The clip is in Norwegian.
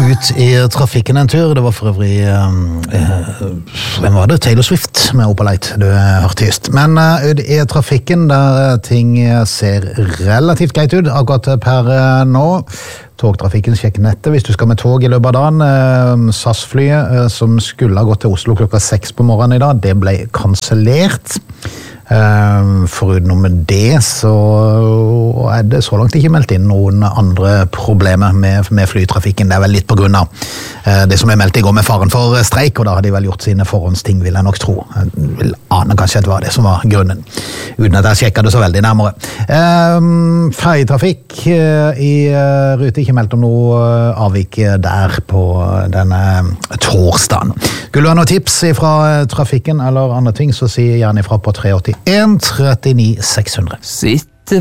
ut i trafikken en tur. Det var for øvrig hvem var det? Taylor Swift med Opalite du hørte just. Men ut i trafikken der ting ser relativt greit ut akkurat per nå. Togtrafikken sjekker nettet hvis du skal med tog i løpet av dagen. SAS-flyet som skulle ha gått til Oslo klokka 6 på morgenen i dag, det ble kansellert. Forutenom det så det så langt ikke meldt inn noen andre problemer med flytrafikken. Det vel litt på grunn av det som meldt i går med faren for streik, og da har de vel gjort sine forhåndsting, vil jeg nok tro. Jeg vil ane kanskje at det var det som var grunnen, uten at jeg sjekket det så veldig nærmere. Ferjetrafikk i rute, ikke meldt om noe avvik der på denne torsdagen. Skulle du ha noen tips fra trafikken eller andre ting, så si gjerne ifra på 381 39 600. Sitt